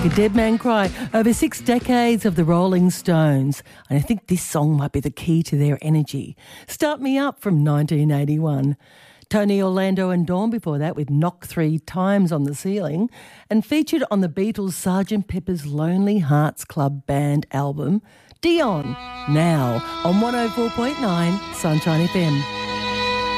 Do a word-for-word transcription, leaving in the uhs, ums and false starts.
Make a Dead Man Cry. Over six decades of the Rolling Stones. And I think this song might be the key to their energy. Start Me Up from nineteen eighty-one. Tony Orlando and Dawn before that with Knock Three Times on the Ceiling, and featured on the Beatles' Sergeant Pepper's Lonely Hearts Club Band album, Dion, now on one oh four point nine Sunshine F M.